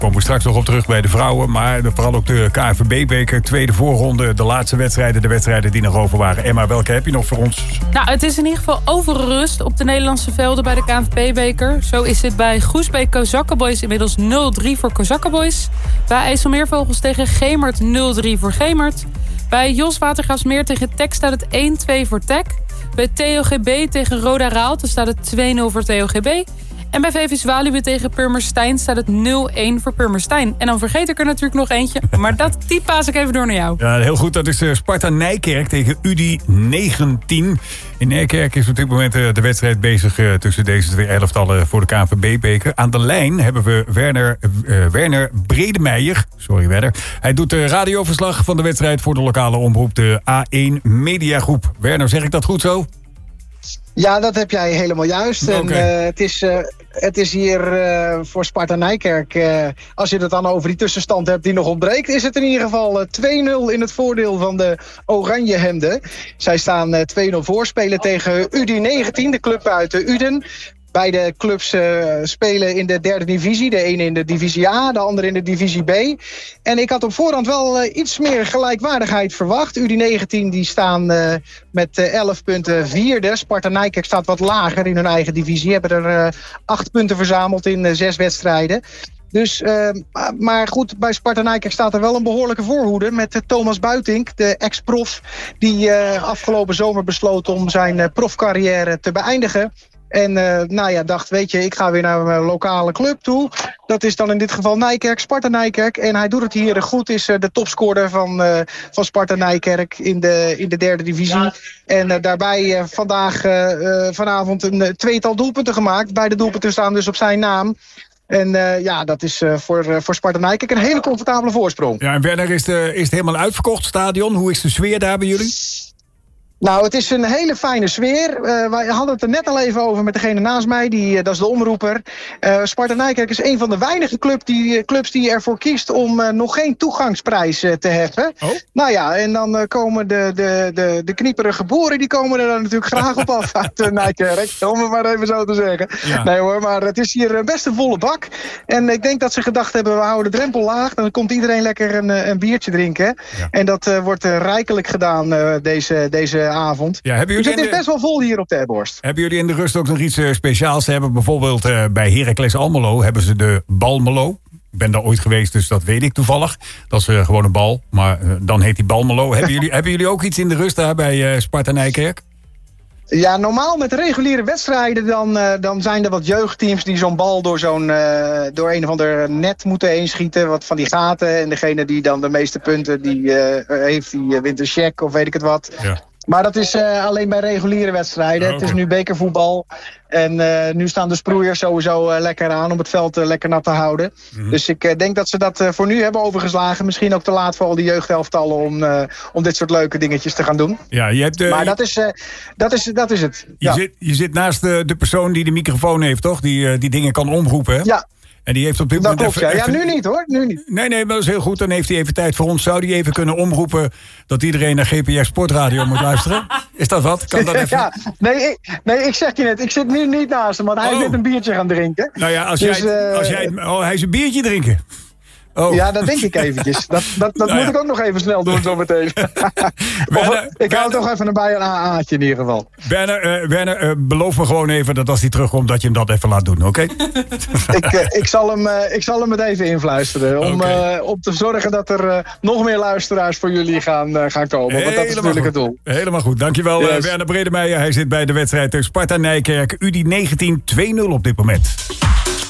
Komen we straks nog op terug bij de vrouwen. Maar vooral ook de KNVB-beker. Tweede voorronde, de laatste wedstrijden. De wedstrijden die nog over waren. Emma, welke heb je nog voor ons? Nou, het is in ieder geval overrust op de Nederlandse velden bij de KNVB-beker. Zo is het bij Groesbeek Kozakkenboys inmiddels 0-3 voor Kozakkenboys. Bij IJsselmeervogels tegen Gemert 0-3 voor Gemert. Bij Jos Watergraafsmeer tegen Tech staat het 1-2 voor Tech. Bij TOGB tegen Roda Raalte staat het 2-0 voor TOGB. En bij VV Zwaluwe tegen Purmerstein staat het 0-1 voor Purmerstein. En dan vergeet ik er natuurlijk nog eentje. Maar die paas ik even door naar jou. Ja, heel goed. Dat is Sparta Nijkerk tegen UDI 19. In Nijkerk is op dit moment de wedstrijd bezig tussen deze twee elftallen voor de KNVB-beker. Aan de lijn hebben we Werner Bredemeijer. Sorry, Werner. Hij doet radioverslag van de wedstrijd voor de lokale omroep, de A1 Mediagroep. Werner, zeg ik dat goed zo? Ja, dat heb jij helemaal juist. Okay. En het is hier voor Sparta Nijkerk. Als je het dan over die tussenstand hebt die nog ontbreekt, is het in ieder geval 2-0 in het voordeel van de Oranjehemden. Zij staan 2-0 voor, spelen tegen UDI 19, de club uit Uden. Beide clubs spelen in de derde divisie. De ene in de divisie A, de andere in de divisie B. En ik had op voorhand wel iets meer gelijkwaardigheid verwacht. UD19 die staan met 11 punten vierde. Sparta Nijkerk staat wat lager in hun eigen divisie. Hebben er 8 punten verzameld in 6 wedstrijden. Dus, maar goed, bij Sparta Nijkerk staat er wel een behoorlijke voorhoede met Thomas Buitink, de ex-prof, die afgelopen zomer besloot om zijn profcarrière te beëindigen. En dacht, weet je, ik ga weer naar mijn lokale club toe. Dat is dan in dit geval Nijkerk, Sparta Nijkerk. En hij doet het hier goed, is de topscorer van Sparta Nijkerk in de derde divisie. En daarbij vanavond een tweetal doelpunten gemaakt. Beide doelpunten staan dus op zijn naam. En dat is voor Sparta Nijkerk een hele comfortabele voorsprong. Ja, en Werner, is het helemaal uitverkocht stadion? Hoe is de sfeer daar bij jullie? Nou, het is een hele fijne sfeer. Wij hadden het er net al even over met degene naast mij. Dat is de omroeper. Sparta Nijkerk is een van de weinige clubs die ervoor kiest om nog geen toegangsprijs te heffen. Oh? Nou ja, en dan komen de knieperige boeren, die komen er dan natuurlijk graag op af uit Nijkerk. Om het maar even zo te zeggen. Ja. Nee hoor, maar het is hier best een volle bak. En ik denk dat ze gedacht hebben, we houden de drempel laag. Dan komt iedereen lekker een biertje drinken. Ja. En dat wordt rijkelijk gedaan deze avond. Ja, dus het is best wel vol hier op de Eborst. Hebben jullie in de rust ook nog iets speciaals te hebben? Bijvoorbeeld bij Heracles Almelo hebben ze de Balmelo. Ik ben daar ooit geweest, dus dat weet ik toevallig. Dat is gewoon een bal, maar dan heet die Balmelo. Hebben jullie ook iets in de rust daar bij Sparta Nijkerk? Ja, normaal met reguliere wedstrijden dan zijn er wat jeugdteams die zo'n bal door een of ander net moeten heen schieten. Wat van die gaten. En degene die dan de meeste punten die wint een check of weet ik het wat. Ja. Maar dat is alleen bij reguliere wedstrijden. Okay. Het is nu bekervoetbal. En nu staan de sproeiers sowieso lekker aan om het veld lekker nat te houden. Mm-hmm. Dus ik denk dat ze dat voor nu hebben overgeslagen. Misschien ook te laat voor al die jeugdelftallen om dit soort leuke dingetjes te gaan doen. Ja, maar dat is het. Ja. Je zit naast de persoon die de microfoon heeft, toch? Die dingen kan omroepen, hè? Ja. En die heeft op dit moment klopt, ja, nu niet hoor. Nu niet. Nee, maar dat is heel goed. Dan heeft hij even tijd voor ons. Zou hij even kunnen omroepen dat iedereen naar GPS Sportradio moet luisteren? Is dat wat? Kan dat even? Ja, nee, ik zeg je net. Ik zit nu niet naast hem, want hij is net een biertje gaan drinken. Nou ja, hij is een biertje drinken. Oh. Ja, dat denk ik eventjes. Dat moet ik ook nog even snel doen zometeen. Ik hou toch even bij een AA'tje in ieder geval. Werner, beloof me gewoon even dat als hij terugkomt dat je hem dat even laat doen, oké? Ik zal hem het even influisteren. Om te zorgen dat er nog meer luisteraars voor jullie gaan komen. Want dat is natuurlijk het doel. Helemaal goed. Dankjewel, Werner Bredemeijer. Hij zit bij de wedstrijd Sparta Nijkerk. UDI 19 2-0 op dit moment.